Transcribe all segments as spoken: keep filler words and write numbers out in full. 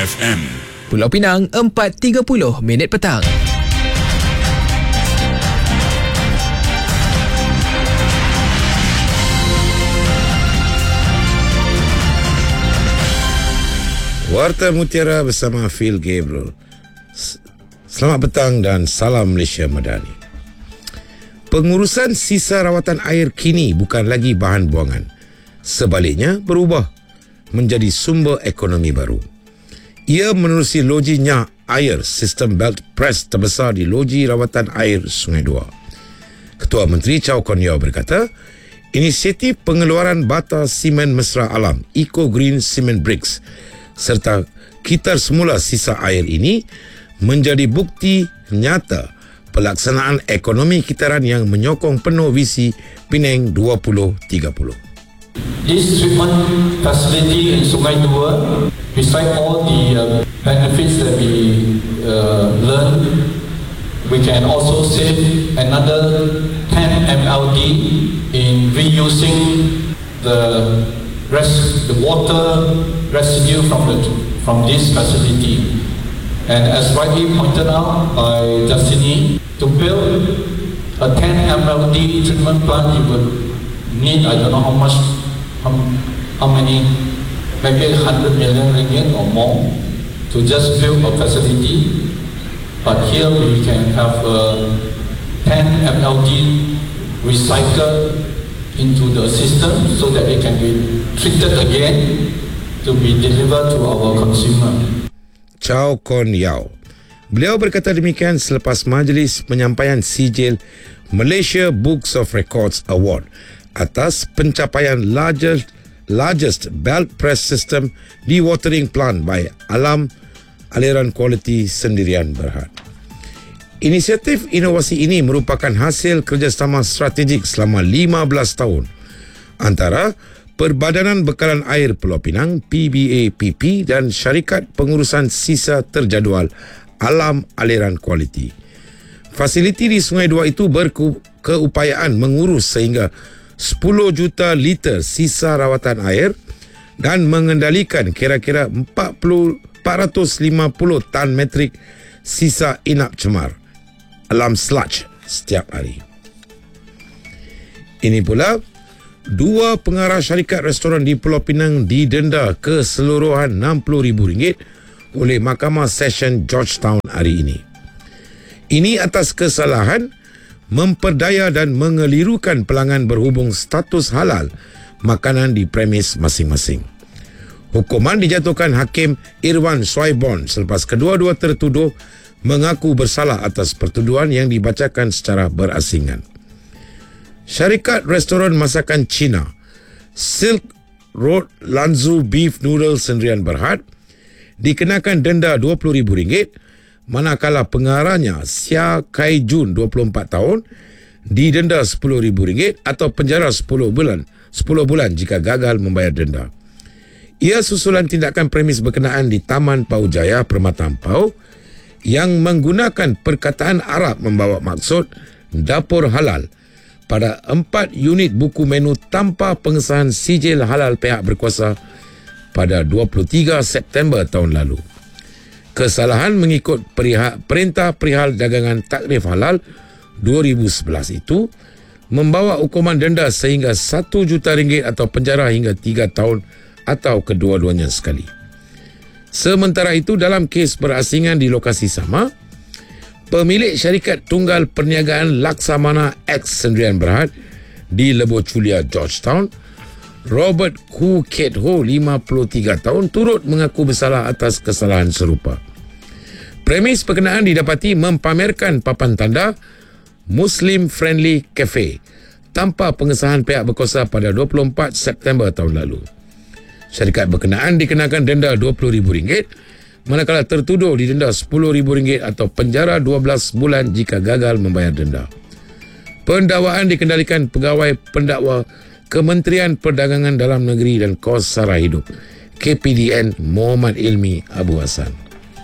F M. Pulau Pinang, empat tiga puluh minit petang. Warta Mutiara bersama Phil Gabriel. Selamat petang dan salam Malaysia Madani. Pengurusan sisa rawatan air kini bukan lagi bahan buangan. Sebaliknya berubah menjadi sumber ekonomi baru. Ia menerusi loji Nyak Air, sistem belt press terbesar di loji rawatan air Sungai Dua. Ketua Menteri Chow Kon Yeow berkata, inisiatif pengeluaran bata simen mesra alam, Eco Green Cement Bricks serta kitar semula sisa air ini menjadi bukti nyata pelaksanaan ekonomi kitaran yang menyokong penuh visi Penang dua ribu tiga puluh. This treatment facility in Sungai Dua, besides all the uh, benefits that we uh, learn, we can also save another ten million in reusing the rest, the water residue from the from this facility. And as rightly pointed out by Destiny, to build a ten million treatment plant, you would need, I don't know how much, how, how many, maybe one hundred million ringgit or more to just build a facility. But here we can have a ten million recycled into the system so that it can be treated again to be delivered to our consumer. Chow Kon Yeow. Beliau berkata demikian selepas majlis penyampaian sijil Malaysia Books of Records Award atas pencapaian largest, largest belt press system dewatering plant by Alam Aliran Kualiti Sendirian Berhad. Inisiatif inovasi ini merupakan hasil kerjasama strategik selama lima belas tahun antara Perbadanan Bekalan Air Pulau Pinang P B A P P dan Syarikat Pengurusan Sisa Terjadual Alam Aliran Kualiti. Fasiliti di Sungai Dua itu berkeupayaan mengurus sehingga sepuluh juta liter sisa rawatan air dan mengendalikan kira-kira empat ratus lima puluh tan metrik sisa inap cemar alam sludge setiap hari. Ini pula, dua pengarah syarikat restoran di Pulau Pinang didenda keseluruhan enam puluh ribu ringgit oleh Mahkamah Session Georgetown hari ini. Ini atas kesalahan memperdaya dan mengelirukan pelanggan berhubung status halal makanan di premis masing-masing. Hukuman dijatuhkan Hakim Irwan Swaibon selepas kedua-dua tertuduh mengaku bersalah atas pertuduhan yang dibacakan secara berasingan. Syarikat restoran masakan Cina Silk Road Lanzu Beef Noodle Sendirian Berhad dikenakan denda dua puluh ribu ringgit, manakala pengarahnya Sia Kai Jun dua puluh empat tahun didenda sepuluh ribu ringgit atau penjara sepuluh bulan sepuluh bulan jika gagal membayar denda. Ia susulan tindakan premis berkenaan di Taman Pau Jaya, Permata Ampau yang menggunakan perkataan Arab membawa maksud dapur halal pada empat unit buku menu tanpa pengesahan sijil halal pihak berkuasa pada dua puluh tiga September tahun lalu. Kesalahan mengikut perihal, Perintah Perihal Dagangan Takrif Halal dua ribu sebelas itu membawa hukuman denda sehingga satu juta ringgit atau penjara hingga tiga tahun atau kedua-duanya sekali. Sementara itu, dalam kes berasingan di lokasi sama, pemilik syarikat tunggal perniagaan Laksamana X Sendirian Berhad di Lebuh Chulia, Georgetown, Robert Hu Ket Ho, lima puluh tiga tahun, turut mengaku bersalah atas kesalahan serupa. Premis berkenaan didapati mempamerkan papan tanda Muslim Friendly Cafe tanpa pengesahan pihak berkuasa pada dua puluh empat September tahun lalu. Syarikat berkenaan dikenakan denda dua puluh ribu ringgit, manakala tertuduh didenda sepuluh ribu ringgit atau penjara dua belas bulan jika gagal membayar denda. Pendakwaan dikendalikan Pegawai Pendakwa Kementerian Perdagangan Dalam Negeri dan Kos Sara Hidup K P D N Muhammad Ilmi Abu Hassan.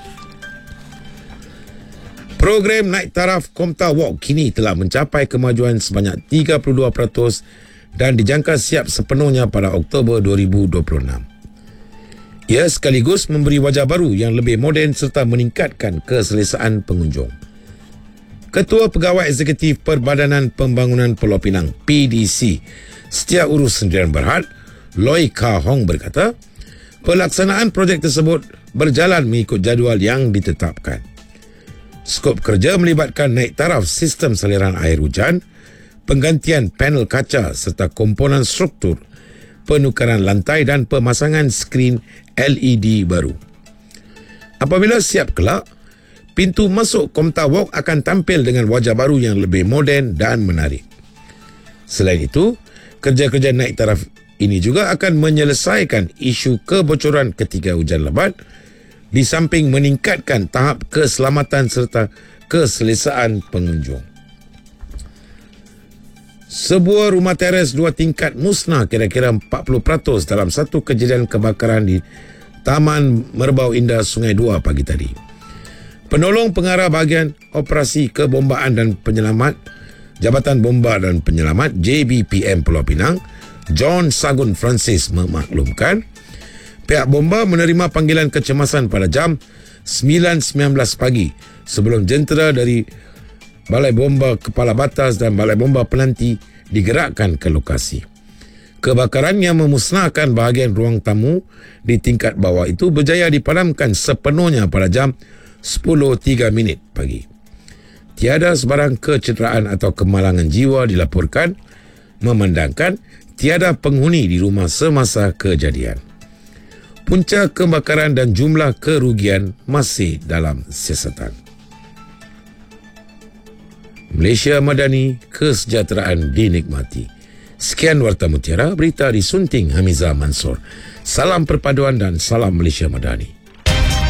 Program naik taraf Komta Walk kini telah mencapai kemajuan sebanyak tiga puluh dua peratus dan dijangka siap sepenuhnya pada Oktober dua ribu dua puluh enam. Ia sekaligus memberi wajah baru yang lebih moden serta meningkatkan keselesaan pengunjung. Ketua Pegawai Eksekutif Perbadanan Pembangunan Pulau Pinang P D C Setia Urus Sendirian Berhad, Loy Kah Hong berkata, pelaksanaan projek tersebut berjalan mengikut jadual yang ditetapkan. Skop kerja melibatkan naik taraf sistem saliran air hujan, penggantian panel kaca serta komponen struktur, penukaran lantai dan pemasangan skrin L E D baru. Apabila siap kelak, pintu masuk Komta Walk akan tampil dengan wajah baru yang lebih moden dan menarik. Selain itu, kerja-kerja naik taraf ini juga akan menyelesaikan isu kebocoran ketika hujan lebat, di samping meningkatkan tahap keselamatan serta keselesaan pengunjung. Sebuah rumah teres dua tingkat musnah kira-kira empat puluh peratus dalam satu kejadian kebakaran di Taman Merbau Indah Sungai Dua pagi tadi. Penolong pengarah bahagian operasi kebombaan dan penyelamat Jabatan Bomba dan Penyelamat J B P M Pulau Pinang, John Sagun Francis memaklumkan, pihak bomba menerima panggilan kecemasan pada jam sembilan sembilan belas pagi sebelum jentera dari Balai Bomba Kepala Batas dan Balai Bomba Penanti digerakkan ke lokasi. Kebakaran yang memusnahkan bahagian ruang tamu di tingkat bawah itu berjaya dipadamkan sepenuhnya pada jam sepuluh tiga minit pagi. Tiada sebarang kecederaan atau kemalangan jiwa dilaporkan, memandangkan tiada penghuni di rumah semasa kejadian. Punca kebakaran dan jumlah kerugian masih dalam siasatan. Malaysia Madani, kesejahteraan dinikmati. Sekian Warta Mutiara, berita disunting Hamizah Mansor. Salam perpaduan dan salam Malaysia Madani.